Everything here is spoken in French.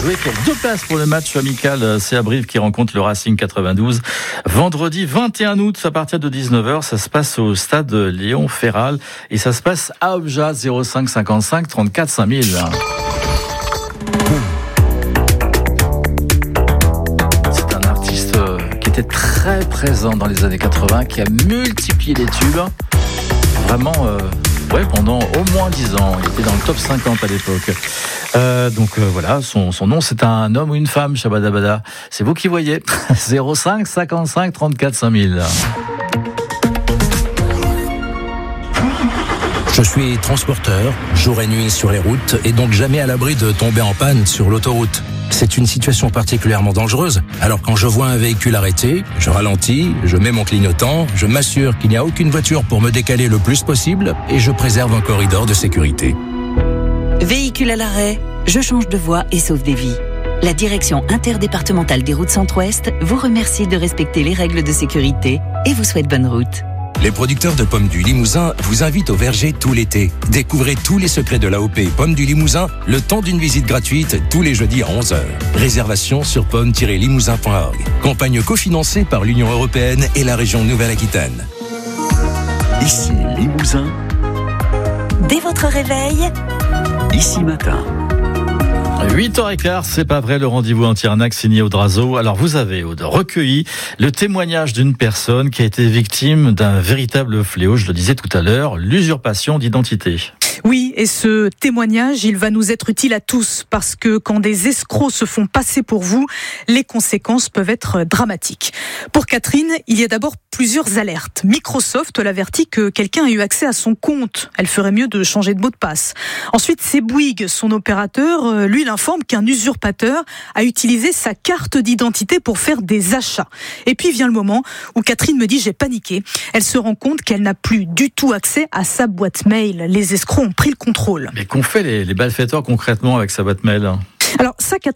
jouer avec 2 places pour le match amical. C'est à Brive qui rencontre le Racing 92. Vendredi 21 août à partir de 19h. Ça se passe au stade Léon Ferral et ça se passe à Objat 05 55 34 5000. C'est un artiste qui était très présent dans les années 80, qui a multiplié les tubes. Vraiment, pendant au moins 10 ans. Il était dans le top 50 à l'époque. Voilà, son nom, c'est un homme ou une femme, Shabadabada. C'est vous qui voyez. 05 55 34 5000. Je suis transporteur, jour et nuit sur les routes, et donc jamais à l'abri de tomber en panne sur l'autoroute. C'est une situation particulièrement dangereuse. Alors quand je vois un véhicule arrêté, je ralentis, je mets mon clignotant, je m'assure qu'il n'y a aucune voiture pour me décaler le plus possible, et je préserve un corridor de sécurité. Véhicule à l'arrêt, je change de voie et sauve des vies. La direction interdépartementale des routes Centre-Ouest vous remercie de respecter les règles de sécurité et vous souhaite bonne route. Les producteurs de pommes du Limousin vous invitent au verger tout l'été. Découvrez tous les secrets de l'AOP Pommes du Limousin le temps d'une visite gratuite tous les jeudis à 11h. Réservation sur pommes-limousin.org. Campagne cofinancée par l'Union européenne et la région Nouvelle-Aquitaine. Ici Limousin. Dès votre réveil, Ici Matin. 8h15, c'est pas vrai, le rendez-vous anti-arnaque signé Audrazo. Alors vous avez, Aude, recueilli le témoignage d'une personne qui a été victime d'un véritable fléau, je le disais tout à l'heure, l'usurpation d'identité. Oui, et ce témoignage, il va nous être utile à tous parce que quand des escrocs se font passer pour vous, les conséquences peuvent être dramatiques. Pour Catherine, il y a d'abord plusieurs alertes. Microsoft l'avertit que quelqu'un a eu accès à son compte. Elle ferait mieux de changer de mot de passe. Ensuite, c'est Bouygues, son opérateur, lui, il informe qu'un usurpateur a utilisé sa carte d'identité pour faire des achats. Et puis vient le moment où Catherine me dit « j'ai paniqué ». Elle se rend compte qu'elle n'a plus du tout accès à sa boîte mail. Les escrocs ont pris le contrôle. Mais qu'ont fait les malfaiteurs concrètement avec sa boîte mail ? Alors ça, Catherine